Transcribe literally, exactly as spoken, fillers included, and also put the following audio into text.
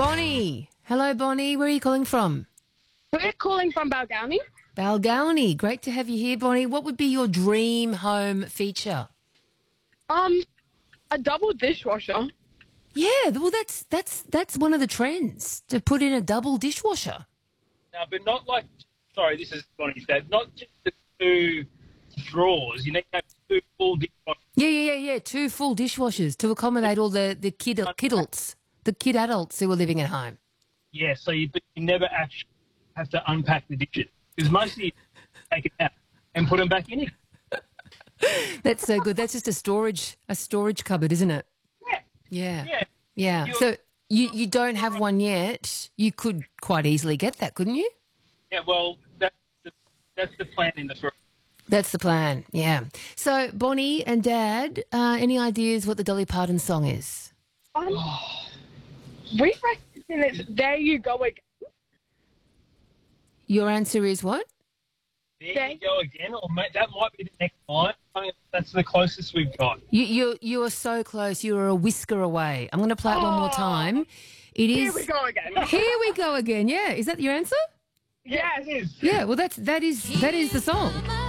Bonnie. Hello, Bonnie. Where are you calling from? We're calling from Balgownie. Balgownie. Great to have you here, Bonnie. What would be your dream home feature? Um, a double dishwasher. Yeah, well, that's that's that's one of the trends, to put in a double dishwasher. No, but not like, sorry, this is Bonnie's dad, not just the two drawers. You need to have two full dishwashers. Yeah, yeah, yeah, yeah. Two full dishwashers to accommodate all the, the kid kidults, the kid adults who are living at home. Yeah, so you, but you never actually have to unpack the dishes because mostly you take it out and put them back in it. That's so good. That's just a storage a storage cupboard, isn't it? Yeah. Yeah. Yeah. Yeah. You're- So you, you don't have one yet. You could quite easily get that, couldn't you? Yeah, well, that's the, that's the plan in the first. That's the plan, yeah. So, Bonnie and Dad, uh, any ideas what the Dolly Parton song is? Um, we reckon it's There You Go Again. Your answer is what? There Okay. you go again, or ma- that might be the next line. I mean, that's the closest we've got. You you you are so close. You are a whisker away. I'm going to play it one more time. It is. Here we go again. Here we go again. Yeah, is that your answer? Yes. It is. Yeah. Well, that's that is that is the song.